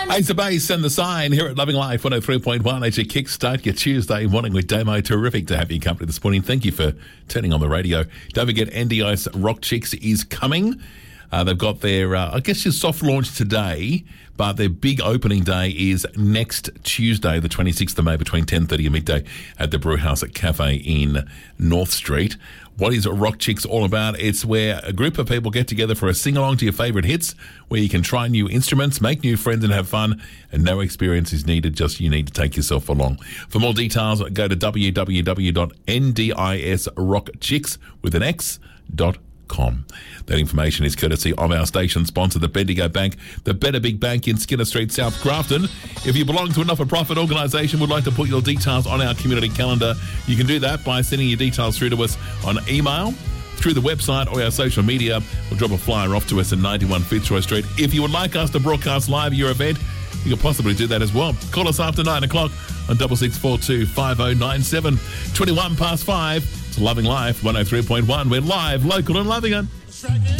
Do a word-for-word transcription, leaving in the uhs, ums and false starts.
Ace of Base and the Sign here at Loving Life one oh three point one as you kickstart your Tuesday morning with Damo. Terrific to have you company this morning. Thank you for turning on the radio. Don't forget, N D I's Rock Chicks is coming. Uh, they've got their, uh, I guess, your soft launch today, but their big opening day is next Tuesday, the twenty-sixth of May, between ten thirty and midday at the Brewhouse at Cafe in North Street. What is Rock Chicks all about? It's where a group of people get together for a sing-along to your favourite hits, where you can try new instruments, make new friends and have fun, and no experience is needed, just you need to take yourself along. For more details, go to w w w dot n d i s rock chicks with an X dot com. That information is courtesy of our station sponsor, the Bendigo Bank, the Better Big Bank in Skinner Street, South Grafton. If you belong to a not-for-profit organisation, would like to put your details on our community calendar, you can do that by sending your details through to us on email, through the website or our social media, or drop a flyer off to us at ninety-one Fitzroy Street. If you would like us to broadcast live your event, you can possibly do that as well. Call us after nine o'clock on double six four two five oh nine seven. twenty-one past five. It's Loving Life one oh three point one. We're live, local and loving it.